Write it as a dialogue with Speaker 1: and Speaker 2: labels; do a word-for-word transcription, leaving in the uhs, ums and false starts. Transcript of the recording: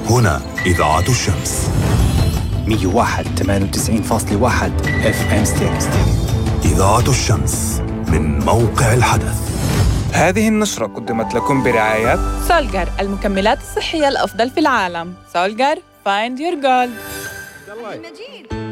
Speaker 1: هنا إذاعة الشمس
Speaker 2: مية وواحد ثمانية وتسعين فاصلة واحد اف ام ستيريو.
Speaker 1: إذاعة الشمس من موقع الحدث.
Speaker 3: هذه النشرة قدمت لكم برعاية
Speaker 4: سولجر، المكملات الصحية الأفضل في العالم. سولجر، find your gold.